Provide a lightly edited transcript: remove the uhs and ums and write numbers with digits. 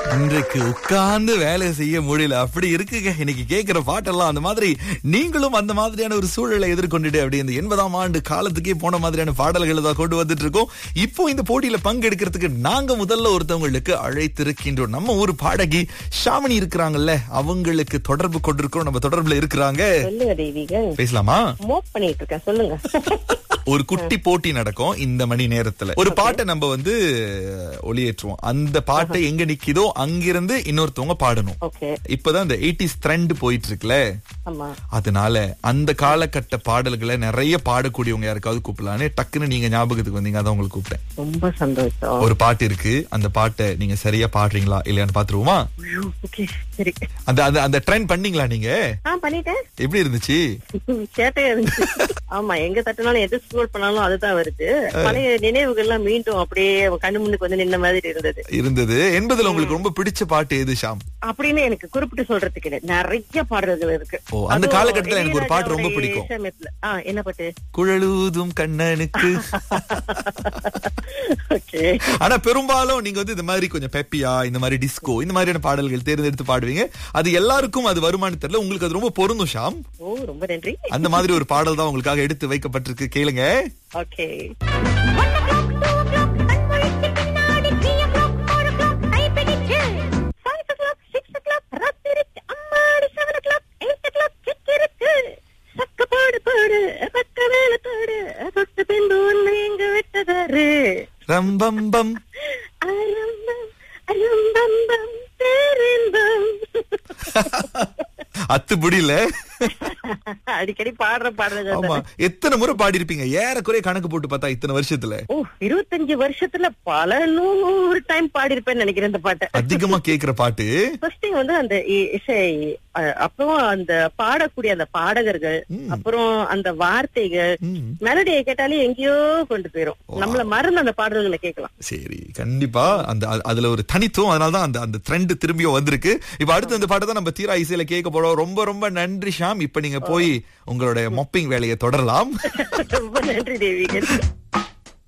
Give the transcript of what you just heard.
இன்றைக்கு உட்கார்ந்து வேலை செய்ய முடியல, அப்படி இருக்குங்க இன்னைக்கு கேட்கிற பாட்டெல்லாம். அந்த மாதிரி நீங்களும் அந்த மாதிரியான ஒரு சூழலை எதிர்கொண்டுட்டு அப்படி இந்த 80ஆம் ஆண்டு காலத்துக்கே போன மாதிரியான பாடல்களை தான் கொண்டு வந்துட்டு இருக்கோம். இப்போ இந்த போட்டியில பங்கெடுக்கிறதுக்கு நாங்க முதல்ல ஒருத்தவங்களுக்கு அழைத்திருக்கின்றோம். நம்ம ஒரு பாடகி ஷாமினி இருக்கிறாங்கல்ல, அவங்களுக்கு தொடர்பு கொண்டிருக்கிறோம். நம்ம தொடர்புல இருக்கிறாங்க. சொல்லுங்க தெய்வீக. பேசலாமா? மோப் பண்ணிட்டு இருக்கேன், சொல்லுங்க. ஒரு குட்டி போட்டி நடக்கும் இந்த மணி நேரத்துல. ஒரு பாட்டை நம்ம வந்து ஒளியேற்றுவோம். அந்த பாட்டை எங்க நிக்குதோ அங்கிருந்து இன்னொருத்தவங்க பாடணும். ஓகே. இப்பதான் இந்த 80s ட்ரெண்ட் போயிட்டு இருக்குல்ல, ஆமா. அதனால அந்த காலகட்ட பாடல்களை நிறைய பாடக்கூடியவங்க யாருக்காவது கூப்பிடலான்னு டக்குன்னு நீங்க ஞாபகத்துக்கு வந்தீங்க, அதான் உங்களுக்கு கூப்பிட்டேன். ரொம்ப சந்தோஷம். ஒரு பாட்டு இருக்கு, அந்த பாட்டை நீங்க சரியா பாடுறீங்களா இல்லையான்னு பாத்துருவோமா? ஓகே, சரி. அந்த அந்த அந்த ட்ரெண்ட் பண்ணீங்களா நீங்க? பண்ணிட்டேன். எப்படி இருந்துச்சு? கேட்டே இருந்துச்சு. ஆமா, எங்க தட்டினாலும் எது ஸ்க்ரோல் பண்ணாலும் அதுதான் வருது. பழைய நினைவுகள் எல்லாம் மீண்டும் அப்படியே கண்ணு முன்னுக்கு வந்து நின்ன மாதிரி இருந்தது. 80ல உங்களுக்கு ரொம்ப பிடிச்ச பாட்டு எது ஷாம்? அப்படின்னு எனக்கு குறிப்பிட்டு சொல்றதுக்கு இல்லை, நிறைய பாடல்கள் இருக்கு. அந்த காலகட்டத்துல எனக்கு ஒரு பாட்டு ரொம்ப பிடிக்கும். என்ன பாட்டு? குழலூதும் கண்ணனுக்கு. ஓகே. ஆனா பெரும்பாலும் நீங்க வந்து இந்த மாதிரி கொஞ்சம் பெப்பியா, இந்த மாதிரி டிஸ்கோ, இந்த மாதிரியான பாடல்கள் தேர்ந்தெடுத்து பாடுவீங்க. அது எல்லாருக்கும் அது வருமானு தெரியல, உங்களுக்கு அது ரொம்ப பொருந்தும் ஷாம். ஓ, ரொம்ப நன்றி. அந்த மாதிரி ஒரு பாடல் தான் உங்களுக்காக எடுத்து வைக்கப்பட்டிருக்கு, கேளுங்க. ஓகே. ரம்பம்பம் அத்து புடியில அடிக்கடி பாடுற பாடுறது. ஆமா, எத்தனை முறை பாடி இருப்பீங்க ஏறக்குறைய கணக்கு போட்டு பார்த்தா இத்தனை வருஷத்துல? 25 வருஷத்துல பல 100 டைம் பாடி இருப்பேன்னு நினைக்கிறேன் இந்த பாட்டை. அதிகமா கேக்குற பாட்டு ஃபர்ஸ்ட் வந்து அந்த இசை, அப்புறம் அந்த பாடக்கூடிய அந்த பாடகர்கள், அப்புறம் அந்த வார்த்தைகள், மெலடியை கேட்டாலே எங்கேயோ கொண்டு போயிரும், நம்மள மறந்து அந்த பாடல்களை கேட்கலாம். சரி, கண்டிப்பா அந்த அதுல ஒரு தனித்துவம், அதனாலதான் அந்த அந்த ட்ரெண்ட் திரும்பியும் வந்திருக்கு. இப்ப அடுத்து அந்த பாட்டை தான் நம்ம தீரா இசையில கேட்க போறோம். ரொம்ப ரொம்ப நன்றி ஷாம். இப்ப நீங்க போய் உங்களுடைய மொப்பிங் வேலையை தொடரலாம். ரொம்ப நன்றி தேவிகன்.